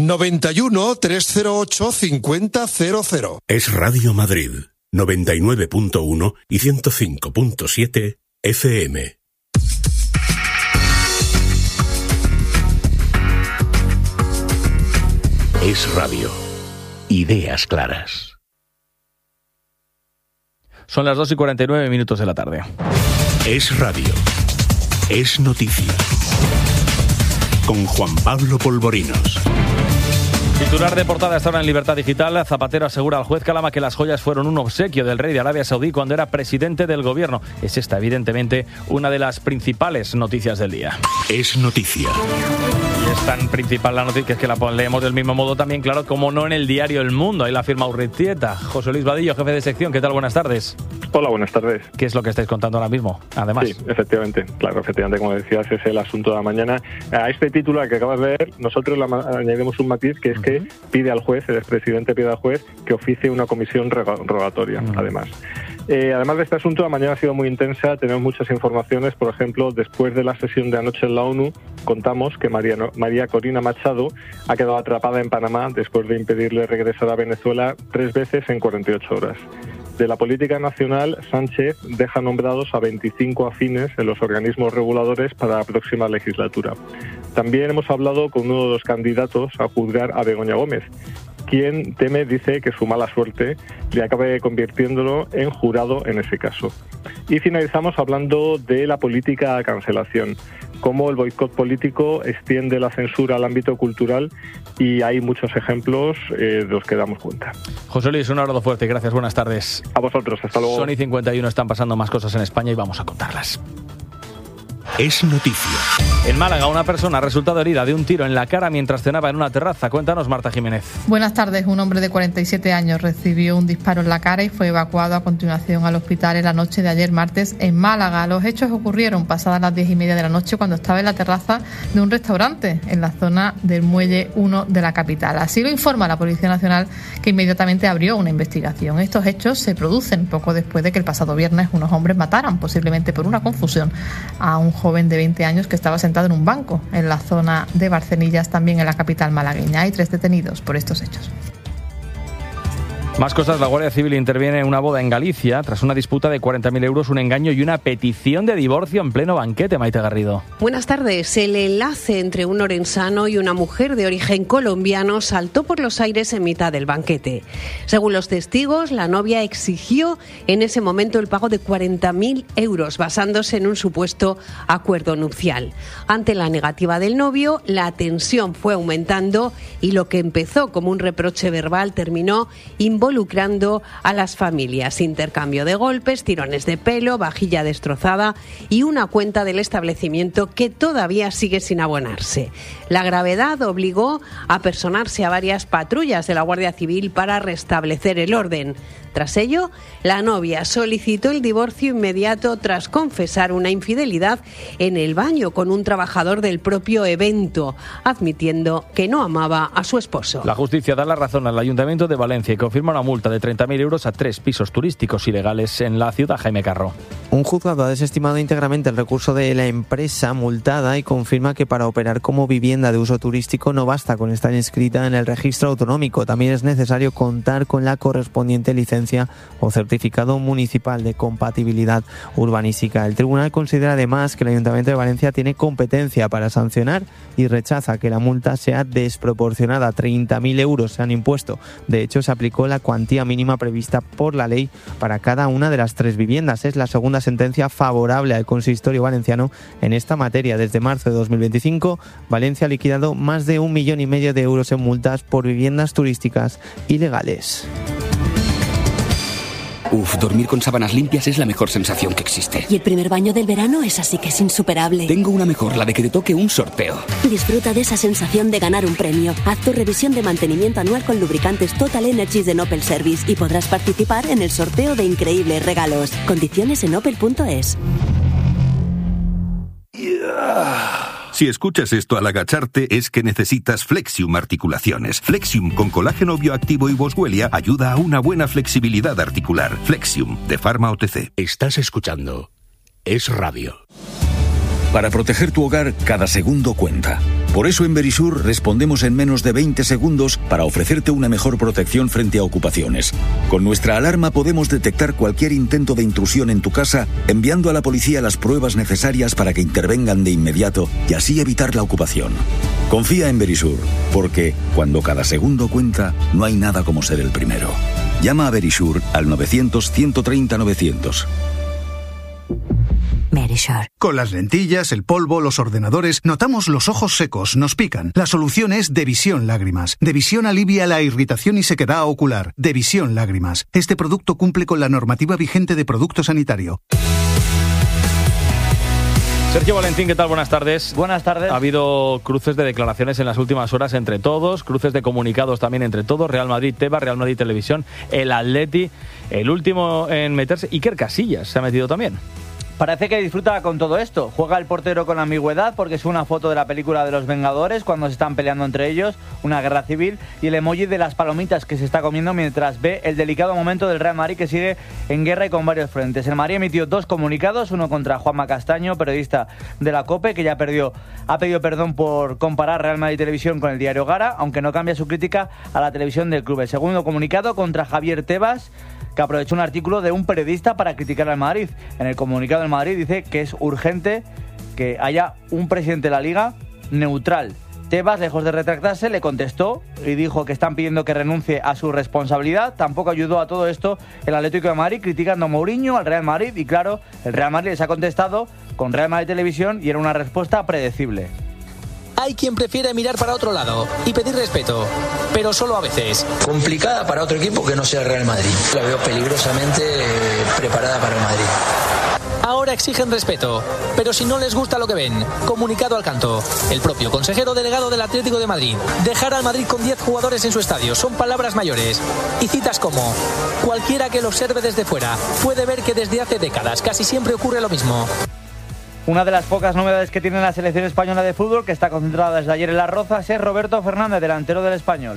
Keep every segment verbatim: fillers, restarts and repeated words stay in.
noventa y uno, trescientos ocho, cincuenta cero cero. Es Radio Madrid, noventa y nueve punto uno y ciento cinco punto siete F M. Es Radio. Ideas claras. Son las dos y cuarenta y nueve minutos de la tarde. Es Radio. Es noticia. Con Juan Pablo Polvorinos. Titular de portada esta hora en Libertad Digital. Zapatero asegura al juez Calama que las joyas fueron un obsequio del rey de Arabia Saudí cuando era presidente del gobierno. Es esta, evidentemente, una de las principales noticias del día. Es noticia. Y es tan principal la noticia que la leemos del mismo modo también, claro, como no en el diario El Mundo. Ahí la firma Urritieta. José Luis Vadillo, jefe de sección. ¿Qué tal? Buenas tardes. Hola, buenas tardes. ¿Qué es lo que estáis contando ahora mismo? Además. Sí, efectivamente. Claro, efectivamente, como decías, es el asunto de la mañana. A este título que acabas de ver, nosotros le añadimos un matiz, que es que pide al juez, el expresidente pide al juez, que oficie una comisión rogatoria, uh-huh. además. Eh, además de este asunto, la mañana ha sido muy intensa, tenemos muchas informaciones. Por ejemplo, después de la sesión de anoche en la ONU, contamos que María, María Corina Machado ha quedado atrapada en Panamá después de impedirle regresar a Venezuela tres veces en cuarenta y ocho horas. De la política nacional, Sánchez deja nombrados a veinticinco afines en los organismos reguladores para la próxima legislatura. También hemos hablado con uno de los candidatos a juzgar a Begoña Gómez, quien teme, dice, que su mala suerte le acabe convirtiéndolo en jurado en ese caso. Y finalizamos hablando de la política cancelación, cómo el boicot político extiende la censura al ámbito cultural, y hay muchos ejemplos eh, de los que damos cuenta. José Luis, un abrazo fuerte, gracias, buenas tardes. A vosotros, hasta luego. Son y cincuenta y uno, están pasando más cosas en España y vamos a contarlas. Es noticia. En Málaga, una persona ha resultado herida de un tiro en la cara mientras cenaba en una terraza. Cuéntanos, Marta Jiménez. Buenas tardes. Un hombre de cuarenta y siete años recibió un disparo en la cara y fue evacuado a continuación al hospital en la noche de ayer martes en Málaga. Los hechos ocurrieron pasadas las diez y media de la noche cuando estaba en la terraza de un restaurante en la zona del Muelle uno de la capital. Así lo informa la Policía Nacional, que inmediatamente abrió una investigación. Estos hechos se producen poco después de que el pasado viernes unos hombres mataran, posiblemente por una confusión, a un joven de veinte años que estaba sentado en un banco en la zona de Barcenillas, también en la capital malagueña. Hay tres detenidos por estos hechos. Más cosas. La Guardia Civil interviene en una boda en Galicia tras una disputa de cuarenta mil euros, un engaño y una petición de divorcio en pleno banquete. Maite Garrido. Buenas tardes. El enlace entre un orensano y una mujer de origen colombiano saltó por los aires en mitad del banquete. Según los testigos, la novia exigió en ese momento el pago de cuarenta mil euros basándose en un supuesto acuerdo nupcial. Ante la negativa del novio, la tensión fue aumentando y lo que empezó como un reproche verbal terminó involucrando involucrando a las familias. Intercambio de golpes, tirones de pelo, vajilla destrozada y una cuenta del establecimiento que todavía sigue sin abonarse. La gravedad obligó a personarse a varias patrullas de la Guardia Civil para restablecer el orden. Tras ello, la novia solicitó el divorcio inmediato tras confesar una infidelidad en el baño con un trabajador del propio evento, admitiendo que no amaba a su esposo. La justicia da la razón al Ayuntamiento de Valencia y confirma una multa de treinta mil euros a tres pisos turísticos ilegales en la ciudad. Jaime Carro. Un juzgado ha desestimado íntegramente el recurso de la empresa multada y confirma que para operar como vivienda de uso turístico no basta con estar inscrita en el registro autonómico. También es necesario contar con la correspondiente licencia o certificado municipal de compatibilidad urbanística. El tribunal considera además que el Ayuntamiento de Valencia tiene competencia para sancionar y rechaza que la multa sea desproporcionada. treinta mil euros se han impuesto. De hecho, se aplicó la cuantía mínima prevista por la ley para cada una de las tres viviendas. Es la segunda sentencia favorable al consistorio valenciano en esta materia. Desde marzo de dos mil veinticinco, Valencia ha liquidado más de un millón y medio de euros en multas por viviendas turísticas ilegales. Uf, dormir con sábanas limpias es la mejor sensación que existe. Y el primer baño del verano es así que es insuperable. Tengo una mejor, la de que te toque un sorteo. Disfruta de esa sensación de ganar un premio. Haz tu revisión de mantenimiento anual con lubricantes Total Energies de Opel Service y podrás participar en el sorteo de increíbles regalos. Condiciones en opel punto es. Yeah. Si escuchas esto al agacharte es que necesitas Flexium Articulaciones. Flexium con colágeno bioactivo y boswellia ayuda a una buena flexibilidad articular. Flexium, de Pharma O T C. Estás escuchando Es Radio. Para proteger tu hogar, cada segundo cuenta. Por eso en Verisur respondemos en menos de veinte segundos para ofrecerte una mejor protección frente a ocupaciones. Con nuestra alarma podemos detectar cualquier intento de intrusión en tu casa, enviando a la policía las pruebas necesarias para que intervengan de inmediato y así evitar la ocupación. Confía en Verisur, porque cuando cada segundo cuenta, no hay nada como ser el primero. Llama a Verisur al novecientos, ciento treinta, novecientos. Verisur. Con las lentillas, el polvo, los ordenadores, notamos los ojos secos, nos pican. La solución es Devisión Lágrimas. Devisión alivia la irritación y sequedad ocular. Devisión Lágrimas. Este producto cumple con la normativa vigente de producto sanitario. Sergio Valentín, ¿qué tal? Buenas tardes. Buenas tardes. Ha habido cruces de declaraciones en las últimas horas entre todos, cruces de comunicados también entre todos, Real Madrid Tebas, Real Madrid Televisión, el Atleti, el último en meterse, Iker Casillas se ha metido también. Parece que disfruta con todo esto. Juega el portero con ambigüedad porque es una foto de la película de los Vengadores cuando se están peleando entre ellos, una guerra civil, y el emoji de las palomitas que se está comiendo mientras ve el delicado momento del Real Madrid que sigue en guerra y con varios frentes. El Madrid emitió dos comunicados, uno contra Juanma Castaño, periodista de la COPE, que ya perdió, ha pedido perdón por comparar Real Madrid Televisión con el diario Gara, aunque no cambia su crítica a la televisión del club. El segundo comunicado contra Javier Tebas, que aprovechó un artículo de un periodista para criticar al Madrid. En el comunicado del Madrid dice que es urgente que haya un presidente de la Liga neutral. Tebas, lejos de retractarse, le contestó y dijo que están pidiendo que renuncie a su responsabilidad. Tampoco ayudó a todo esto el Atlético de Madrid, criticando a Mourinho, al Real Madrid, y claro, el Real Madrid les ha contestado con Real Madrid Televisión y era una respuesta predecible. Hay quien prefiere mirar para otro lado y pedir respeto, pero solo a veces. Complicada para otro equipo que no sea el Real Madrid. La veo peligrosamente preparada para el Madrid. Ahora exigen respeto, pero si no les gusta lo que ven, comunicado al canto. El propio consejero delegado del Atlético de Madrid. Dejar al Madrid con diez jugadores en su estadio son palabras mayores. Y citas como: cualquiera que lo observe desde fuera puede ver que desde hace décadas casi siempre ocurre lo mismo. Una de las pocas novedades que tiene la selección española de fútbol, que está concentrada desde ayer en Las Rozas, es Roberto Fernández, delantero del Español.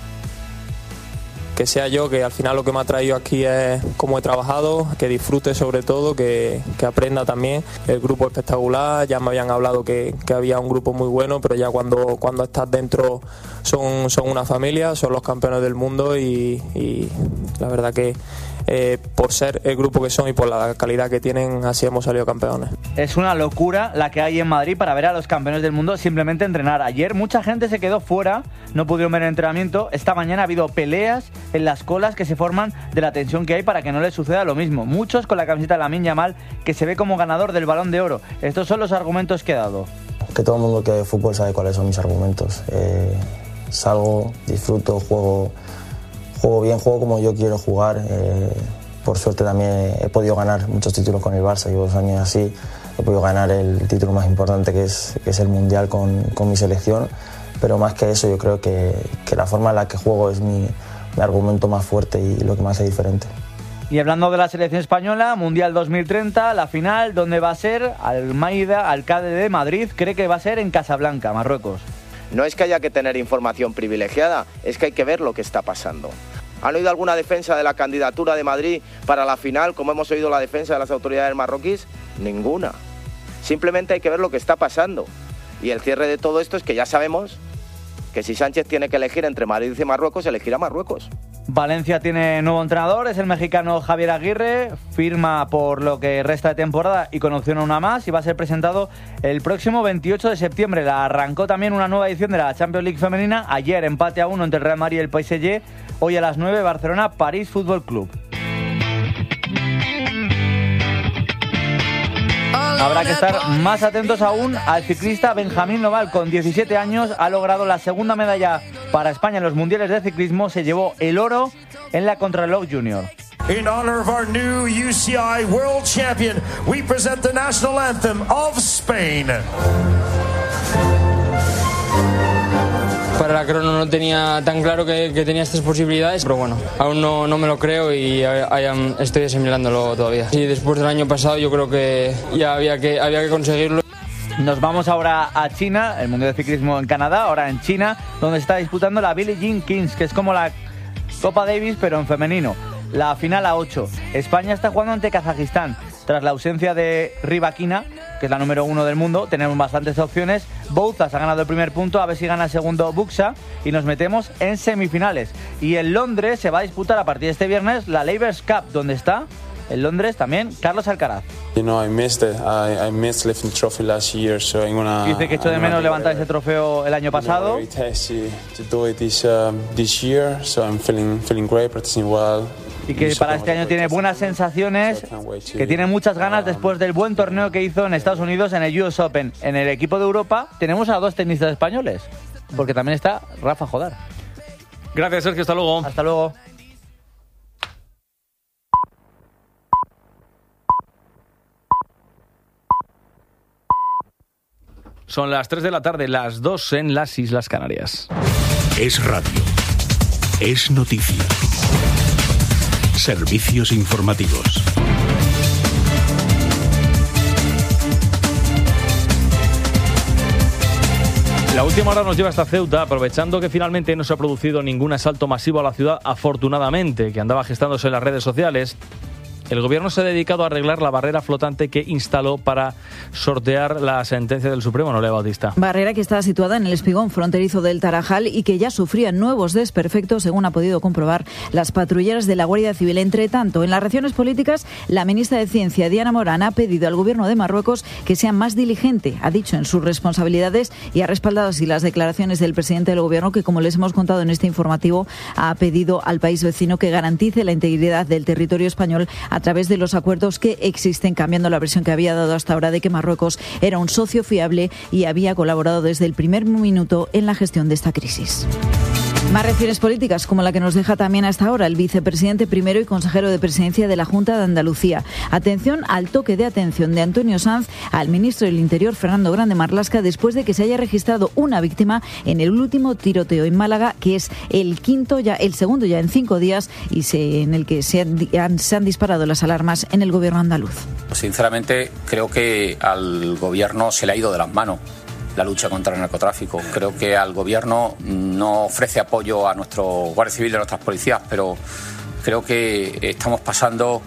Que sea yo, que al final lo que me ha traído aquí es cómo he trabajado, que disfrute sobre todo, que, que aprenda también. El grupo es espectacular, ya me habían hablado que, que había un grupo muy bueno, pero ya cuando, cuando estás dentro son, son una familia, son los campeones del mundo y, y la verdad que eh, por ser el grupo que son y por la calidad que tienen, así hemos salido campeones. Es una locura la que hay en Madrid para ver a los campeones del mundo simplemente entrenar. Ayer mucha gente se quedó fuera, no pudieron ver el entrenamiento. Esta mañana ha habido peleas en las colas que se forman de la tensión que hay para que no les suceda lo mismo. Muchos con la camiseta de Lamine Yamal, que se ve como ganador del Balón de Oro. Estos son los argumentos que he dado. Que todo el mundo que ve fútbol sabe cuáles son mis argumentos. Eh, salgo, disfruto, juego, juego bien, juego como yo quiero jugar. Eh, por suerte también he podido ganar muchos títulos con el Barça, llevo dos años así. He podido ganar el título más importante que es, que es el Mundial con, con mi selección. Pero más que eso, yo creo que, que la forma en la que juego es mi, mi argumento más fuerte y lo que me hace diferente. Y hablando de la selección española, Mundial dos mil treinta, la final, ¿dónde va a ser? Almeida, alcalde de Madrid, cree que va a ser en Casablanca, Marruecos. No es que haya que tener información privilegiada, es que hay que ver lo que está pasando. ¿Han oído alguna defensa de la candidatura de Madrid para la final, como hemos oído la defensa de las autoridades marroquíes? Ninguna. Simplemente hay que ver lo que está pasando. Y el cierre de todo esto es que ya sabemos que si Sánchez tiene que elegir entre Madrid y Marruecos, elegirá Marruecos. Valencia tiene nuevo entrenador, es el mexicano Javier Aguirre, firma por lo que resta de temporada y con opción a una más, y va a ser presentado el próximo veintiocho de septiembre. La arrancó también una nueva edición de la Champions League femenina, ayer empate a uno entre el Real Madrid y el P S G, hoy a las nueve Barcelona París Fútbol Club. Habrá que estar más atentos aún al ciclista Benjamín Noval. Con diecisiete años ha logrado la segunda medalla para España en los mundiales de ciclismo. Se llevó el oro en la contrarreloj junior. In honor of our new U C I World Champion, we present the national anthem of Spain. Para la crono no tenía tan claro que, que tenía estas posibilidades, pero bueno, aún no, no me lo creo y I, I am, estoy asimilándolo todavía. Y después del año pasado yo creo que ya había que, había que conseguirlo. Nos vamos ahora a China, el Mundial de Ciclismo en Canadá, ahora en China, donde está disputando la Billie Jean Kings, que es como la Copa Davis pero en femenino. La final a ocho. España está jugando ante Kazajistán. Tras la ausencia de Rybakina, que es la número uno del mundo, tenemos bastantes opciones. Bouzas ha ganado el primer punto, a ver si gana el segundo Buxa y nos metemos en semifinales. Y en Londres se va a disputar a partir de este viernes la Labours Cup, donde está en Londres también Carlos Alcaraz. You know, I missed it. I, I missed lifting the trophy last year, so I'm gonna. Dice que echó de menos levantar ese trofeo el año pasado. To do it this um, this year, so I'm feeling feeling great, practicing well. Y que para este año tiene buenas sensaciones, que tiene muchas ganas después del buen torneo que hizo en Estados Unidos en el U S Open. En el equipo de Europa tenemos a dos tenistas españoles, porque también está Rafa Jodar. Gracias, Sergio. Hasta luego. Hasta luego. Son las tres de la tarde, las dos en las Islas Canarias. Es radio. Es noticia. Servicios informativos. La última hora nos lleva hasta Ceuta, aprovechando que finalmente no se ha producido ningún asalto masivo a la ciudad, afortunadamente, que andaba gestándose en las redes sociales. El gobierno se ha dedicado a arreglar la barrera flotante que instaló para sortear la sentencia del Supremo, Noelia Bautista. Barrera que está situada en el espigón fronterizo del Tarajal y que ya sufría nuevos desperfectos, según ha podido comprobar las patrulleras de la Guardia Civil. Entre tanto, en las regiones políticas, la ministra de Ciencia, Diana Morán, ha pedido al gobierno de Marruecos que sea más diligente, ha dicho, en sus responsabilidades, y ha respaldado así las declaraciones del presidente del gobierno, que, como les hemos contado en este informativo, ha pedido al país vecino que garantice la integridad del territorio español a través de los acuerdos que existen, cambiando la versión que había dado hasta ahora de que Marruecos era un socio fiable y había colaborado desde el primer minuto en la gestión de esta crisis. Más reacciones políticas, como la que nos deja también hasta ahora el vicepresidente primero y consejero de presidencia de la Junta de Andalucía. Atención al toque de atención de Antonio Sanz al ministro del Interior, Fernando Grande Marlaska, después de que se haya registrado una víctima en el último tiroteo en Málaga, que es el quinto ya, el segundo ya en cinco días, y se, en el que se han, se han disparado las alarmas en el gobierno andaluz. Sinceramente, creo que al gobierno se le ha ido de las manos la lucha contra el narcotráfico. Creo que al gobierno no ofrece apoyo a nuestro Guardia Civil y a nuestras policías, pero creo que estamos pasando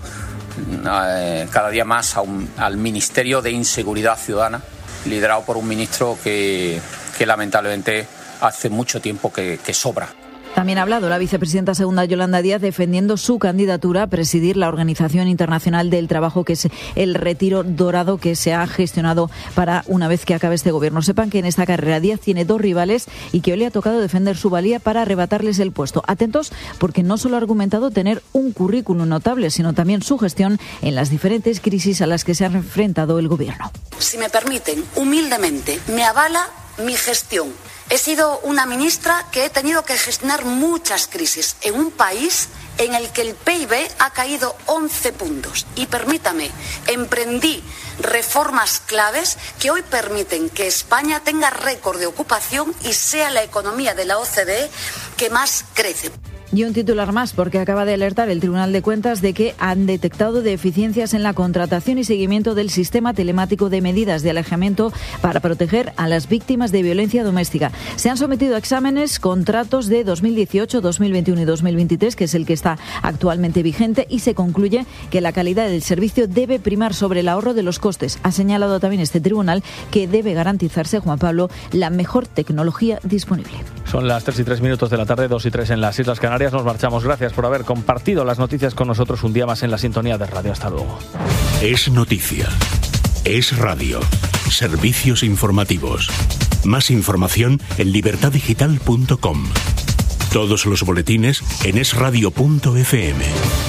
eh, cada día más a un, al Ministerio de Inseguridad Ciudadana, liderado por un ministro que, que lamentablemente hace mucho tiempo que, que sobra. También ha hablado la vicepresidenta segunda, Yolanda Díaz, defendiendo su candidatura a presidir la Organización Internacional del Trabajo, que es el retiro dorado que se ha gestionado para una vez que acabe este gobierno. Sepan que en esta carrera Díaz tiene dos rivales y que hoy le ha tocado defender su valía para arrebatarles el puesto. Atentos, porque no solo ha argumentado tener un currículum notable, sino también su gestión en las diferentes crisis a las que se ha enfrentado el gobierno. Si me permiten, humildemente, me avala mi gestión. He sido una ministra que he tenido que gestionar muchas crisis en un país en el que el P I B ha caído once puntos. Y permítame, emprendí reformas claves que hoy permiten que España tenga récord de ocupación y sea la economía de la O C D E que más crece. Y un titular más, porque acaba de alertar el Tribunal de Cuentas de que han detectado deficiencias en la contratación y seguimiento del sistema telemático de medidas de alejamiento para proteger a las víctimas de violencia doméstica. Se han sometido a exámenes contratos de dos mil dieciocho, dos mil veintiuno y dos mil veintitrés, que es el que está actualmente vigente, y se concluye que la calidad del servicio debe primar sobre el ahorro de los costes. Ha señalado también este tribunal que debe garantizarse, Juan Pablo, la mejor tecnología disponible. Son las tres y tres minutos de la tarde, dos y tres en las Islas Canarias. Nos marchamos. Gracias por haber compartido las noticias con nosotros un día más en la sintonía de radio. Hasta luego. Es noticia. Es radio. Servicios informativos. Más información en libertad digital punto com. Todos los boletines en es radio punto efe eme.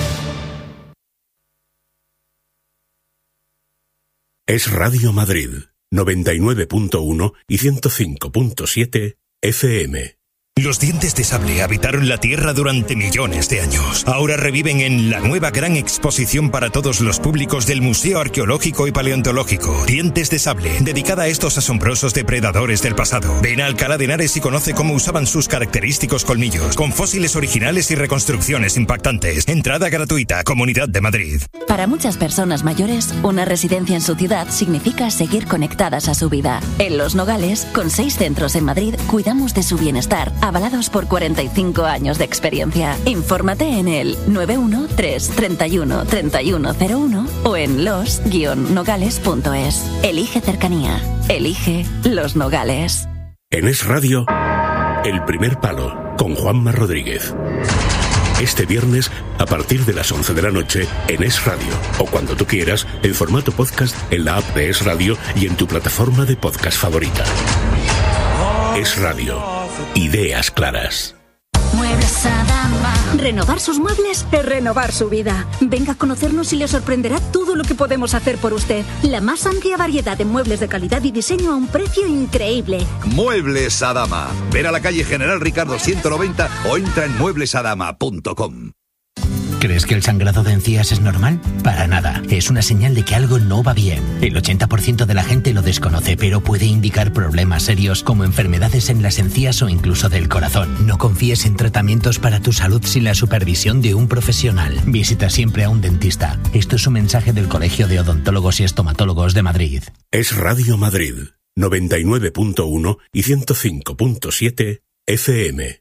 Es Radio Madrid, noventa y nueve punto uno y ciento cinco punto siete efe eme. Los dientes de sable habitaron la Tierra durante millones de años. Ahora reviven en la nueva gran exposición para todos los públicos del Museo Arqueológico y Paleontológico. Dientes de sable, dedicada a estos asombrosos depredadores del pasado. Ven a Alcalá de Henares y conoce cómo usaban sus característicos colmillos, con fósiles originales y reconstrucciones impactantes. Entrada gratuita, Comunidad de Madrid. Para muchas personas mayores, una residencia en su ciudad significa seguir conectadas a su vida. En Los Nogales, con seis centros en Madrid, cuidamos de su bienestar, avalados por cuarenta y cinco años de experiencia. Infórmate en el nueve uno tres, treinta y uno, treinta y uno cero uno o en los guion nogales punto es. Elige cercanía. Elige Los Nogales. En Es Radio, El Primer Palo, con Juanma Rodríguez. Este viernes, a partir de las once de la noche, en Es Radio, o cuando tú quieras, en formato podcast, en la app de Es Radio y en tu plataforma de podcast favorita. Es Radio. Ideas claras. Muebles Adama. Renovar sus muebles es renovar su vida. Venga a conocernos y le sorprenderá todo lo que podemos hacer por usted. La más amplia variedad de muebles de calidad y diseño a un precio increíble. Muebles Adama. Ven a la calle General Ricardo ciento noventa o entra en muebles adama punto com. ¿Crees que el sangrado de encías es normal? Para nada. Es una señal de que algo no va bien. El ochenta por ciento de la gente lo desconoce, pero puede indicar problemas serios como enfermedades en las encías o incluso del corazón. No confíes en tratamientos para tu salud sin la supervisión de un profesional. Visita siempre a un dentista. Esto es un mensaje del Colegio de Odontólogos y Estomatólogos de Madrid. Es Radio Madrid, noventa y nueve punto uno y ciento cinco punto siete F M.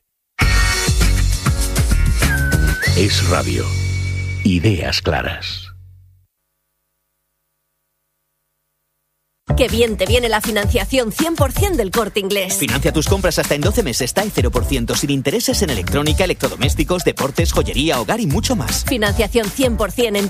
Es Radio. Ideas claras. Qué bien te viene la financiación cien por ciento del Corte Inglés. Financia tus compras hasta en doce meses, TAE cero por ciento, sin intereses en electrónica, electrodomésticos, deportes, joyería, hogar y mucho más. Financiación cien por ciento en